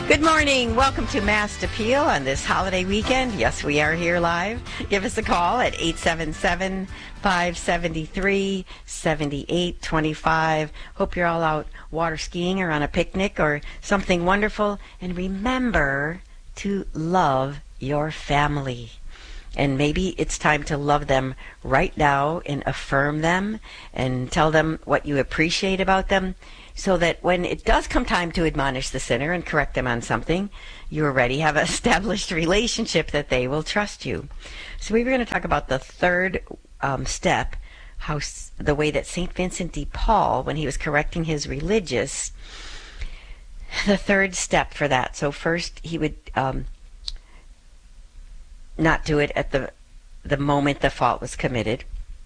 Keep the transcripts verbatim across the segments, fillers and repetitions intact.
Good morning. Welcome to Mass Appeal on this holiday weekend. Yes, we are here live. Give us a call at eight seven seven, five seven three, seven eight two five. Hope you're all out water skiing or on a picnic or something wonderful. And remember to love your family. And maybe it's time to love them right now and affirm them and tell them what you appreciate about them, so that when it does come time to admonish the sinner and correct them on something, you already have an established relationship that they will trust you. So we were going to talk about the third um, step, how s- the way that Saint Vincent de Paul, when he was correcting his religious, the third step for that. So first he would um, not do it at the the moment the fault was committed.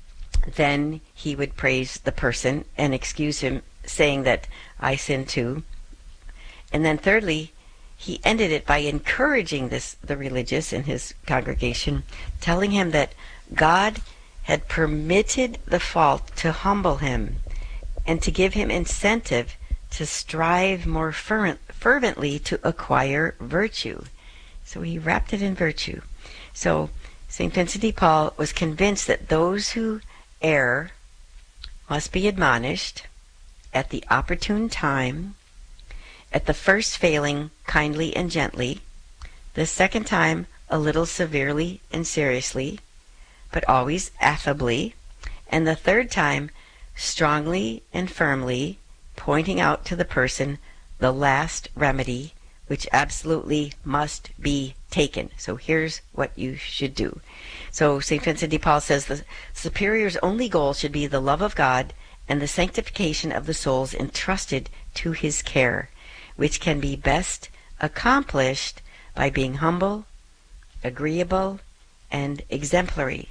Then he would praise the person and excuse him, saying that I sin too. And then thirdly, he ended it by encouraging this the religious in his congregation, telling him that God had permitted the fault to humble him and to give him incentive to strive more fervent, fervently to acquire virtue. So he wrapped it in virtue. So Saint Vincent de Paul was convinced that those who err must be admonished at the opportune time, at the first failing kindly and gently, the second time a little severely and seriously, but always affably, and the third time strongly and firmly, pointing out to the person the last remedy which absolutely must be taken. So here's what you should do. So Saint Vincent de Paul says the superior's only goal should be the love of God and the sanctification of the souls entrusted to his care, which can be best accomplished by being humble, agreeable, and exemplary.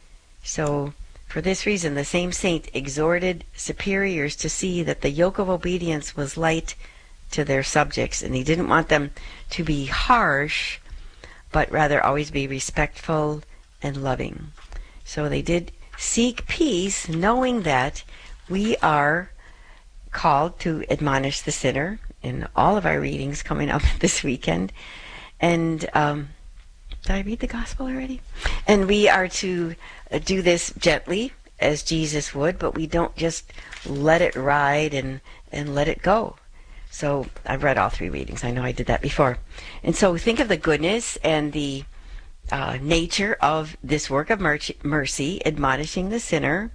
So for this reason, the same saint exhorted superiors to see that the yoke of obedience was light to their subjects, and he didn't want them to be harsh, but rather always be respectful and loving. So they did seek peace, knowing that we are called to admonish the sinner in all of our readings coming up this weekend. And um, did I read the gospel already? And we are to uh, do this gently, as Jesus would, but we don't just let it ride and, and let it go. So I've read all three readings. I know I did that before. And so think of the goodness and the uh, nature of this work of mercy, admonishing the sinner,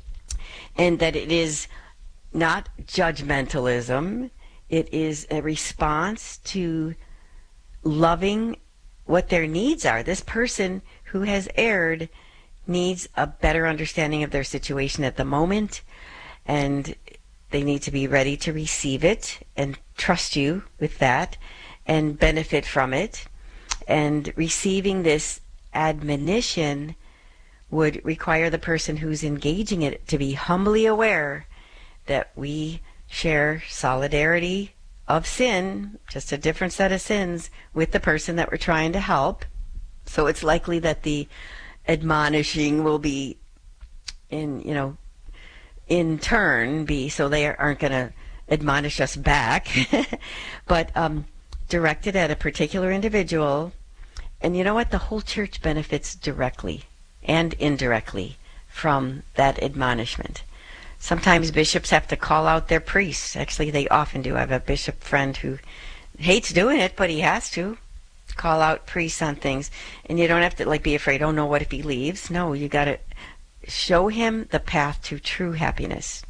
and that it is not judgmentalism. It is a response to loving what their needs are. This person who has erred needs a better understanding of their situation at the moment, and they need to be ready to receive it and trust you with that and benefit from it. And receiving this admonition would require the person who's engaging it to be humbly aware that we share solidarity of sin, just a different set of sins, with the person that we're trying to help. So it's likely that the admonishing will be in, you know, in turn be, so they aren't going to admonish us back, but um, directed at a particular individual. And you know what? The whole church benefits directly and indirectly from that admonishment. Sometimes bishops have to call out their priests. Actually, they often do. I have a bishop friend who hates doing it, but he has to call out priests on things. And you don't have to like be afraid, oh no, what if he leaves? No, you got to show him the path to true happiness.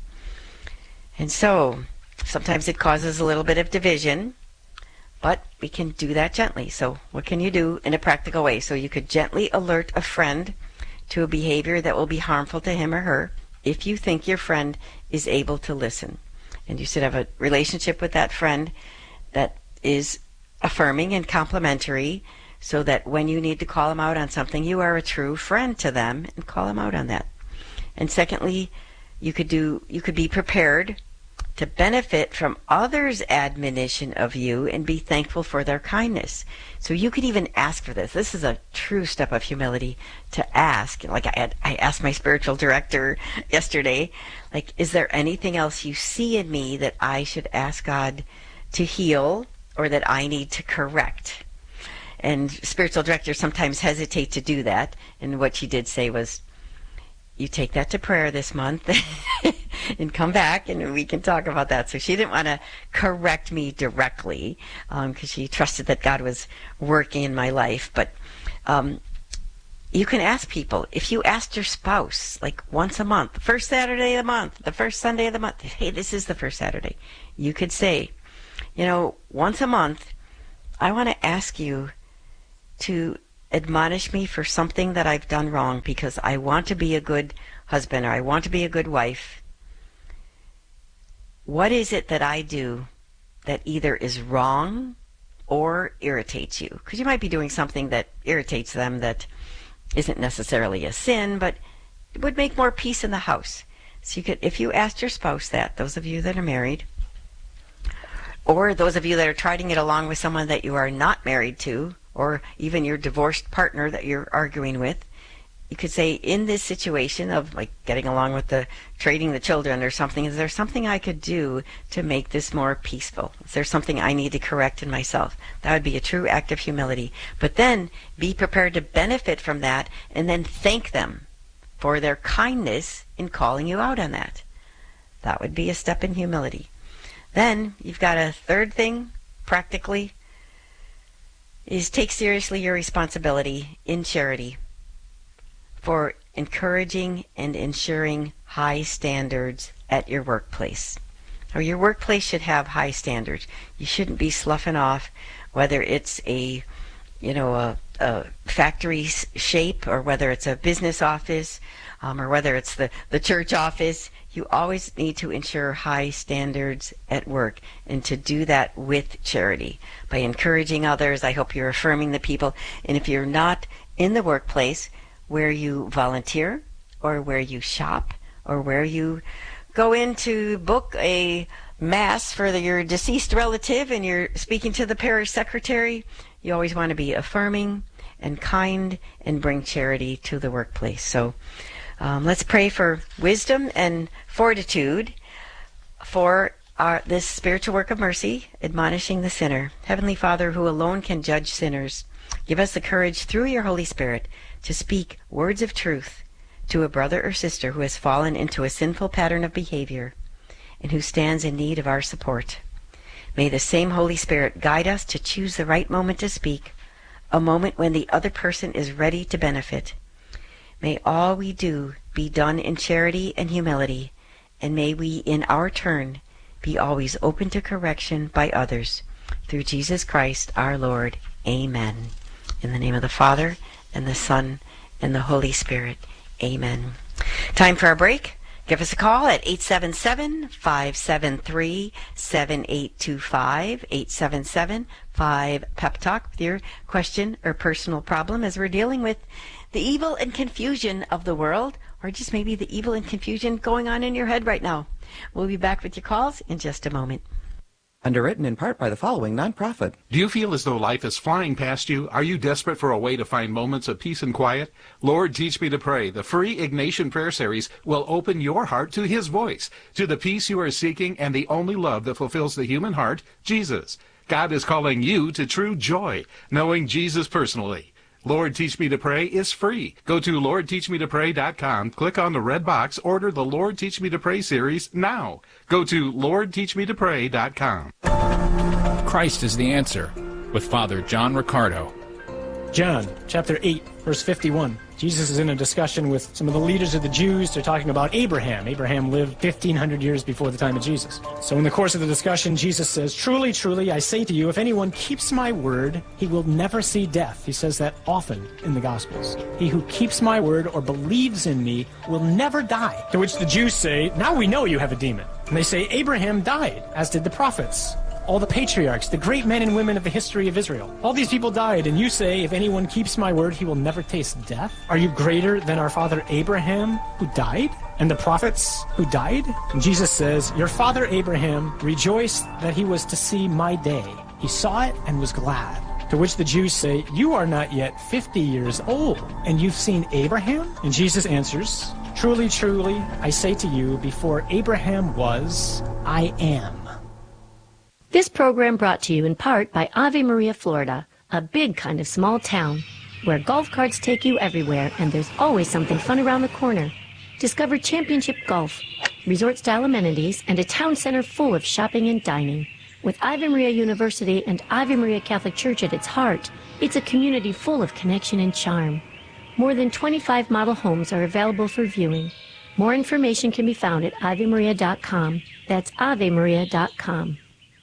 And so sometimes it causes a little bit of division, but we can do that gently. So what can you do in a practical way? So you could gently alert a friend to a behavior that will be harmful to him or her if you think your friend is able to listen. And you should have a relationship with that friend that is affirming and complimentary, so that when you need to call them out on something, you are a true friend to them and call them out on that. And secondly, you could do you could be prepared to benefit from others' admonition of you and be thankful for their kindness. So you could even ask for this. This is a true step of humility, to ask. Like I had, I asked my spiritual director yesterday, like, is there anything else you see in me that I should ask God to heal or that I need to correct. And spiritual directors sometimes hesitate to do that. And what she did say was, you take that to prayer this month and come back and we can talk about that. So she didn't want to correct me directly because um, she trusted that God was working in my life. But um, you can ask people. If you asked your spouse, like once a month, the first Saturday of the month, the first Sunday of the month, hey, this is the first Saturday, you could say, you know, once a month, I want to ask you to admonish me for something that I've done wrong because I want to be a good husband or I want to be a good wife. What is it that I do that either is wrong or irritates you? Because you might be doing something that irritates them that isn't necessarily a sin, but it would make more peace in the house. So you could, if you asked your spouse that, those of you that are married, or those of you that are trying to get along with someone that you are not married to, or even your divorced partner that you're arguing with, you could say, in this situation of like getting along with the trading the children or something, is there something I could do to make this more peaceful? Is there something I need to correct in myself? That would be a true act of humility. But then be prepared to benefit from that and then thank them for their kindness in calling you out on that. That would be a step in humility. Then you've got a third thing, practically, is take seriously your responsibility in charity for encouraging and ensuring high standards at your workplace. Or your workplace should have high standards. You shouldn't be sloughing off, whether it's a, you know, a, a factory shape or whether it's a business office um, or whether it's the, the church office. You always need to ensure high standards at work, and to do that with charity. By encouraging others, I hope you're affirming the people. And if you're not in the workplace where you volunteer or where you shop or where you go in to book a mass for the, your deceased relative and you're speaking to the parish secretary, you always want to be affirming and kind and bring charity to the workplace. So Um, let's pray for wisdom and fortitude for our, this spiritual work of mercy, admonishing the sinner. Heavenly Father, who alone can judge sinners, give us the courage through your Holy Spirit to speak words of truth to a brother or sister who has fallen into a sinful pattern of behavior and who stands in need of our support. May the same Holy Spirit guide us to choose the right moment to speak, a moment when the other person is ready to benefit. May all we do be done in charity and humility, and may we, in our turn, be always open to correction by others. Through Jesus Christ, our Lord. Amen. In the name of the Father, and the Son, and the Holy Spirit. Amen. Time for our break. Give us a call at eight seven seven, five seven three, seven eight two five, eight seven seven, five pep talk with your question or personal problem as we're dealing with the evil and confusion of the world, or just maybe the evil and confusion going on in your head right now. We'll be back with your calls in just a moment. Underwritten in part by the following nonprofit. Do you feel as though life is flying past you? Are you desperate for a way to find moments of peace and quiet? Lord, Teach Me to Pray, the free Ignatian Prayer Series, will open your heart to His voice, to the peace you are seeking and the only love that fulfills the human heart, Jesus. God is calling you to true joy, knowing Jesus personally. Lord, Teach Me to Pray is free. Go to lord teach me to pray dot com, click on the red box, order the Lord Teach Me to Pray series now. Go to lord teach me to pray dot com. Christ is the Answer, with Father John Riccardo. John, chapter eight, verse fifty-one. Jesus is in a discussion with some of the leaders of the Jews. They're talking about Abraham. Abraham lived fifteen hundred years before the time of Jesus. So in the course of the discussion, Jesus says, "Truly, truly, I say to you, if anyone keeps my word, he will never see death." He says that often in the Gospels. "He who keeps my word or believes in me will never die." To which the Jews say, "Now we know you have a demon." And they say, "Abraham died, as did the prophets. All the patriarchs, the great men and women of the history of Israel. All these people died, and you say, if anyone keeps my word, he will never taste death? Are you greater than our father Abraham, who died? And the prophets who died?" And Jesus says, "Your father Abraham rejoiced that he was to see my day. He saw it and was glad." To which the Jews say, "You are not yet fifty years old, and you've seen Abraham?" And Jesus answers, "Truly, truly, I say to you, before Abraham was, I am." This program brought to you in part by Ave Maria, Florida, a big kind of small town where golf carts take you everywhere and there's always something fun around the corner. Discover championship golf, resort-style amenities, and a town center full of shopping and dining. With Ave Maria University and Ave Maria Catholic Church at its heart, it's a community full of connection and charm. More than twenty-five model homes are available for viewing. More information can be found at ave maria dot com. That's ave maria dot com.